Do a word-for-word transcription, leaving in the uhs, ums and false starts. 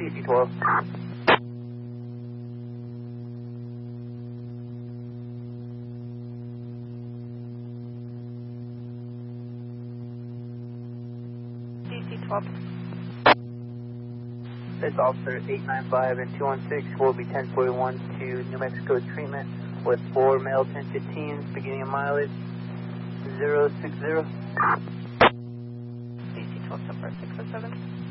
D C twelve. D C twelve. This officer eight nine five and two one six will be ten forty-one to New Mexico treatment with four male ten fifteens beginning of mileage zero six zero. D C twelve, so far six oh seven.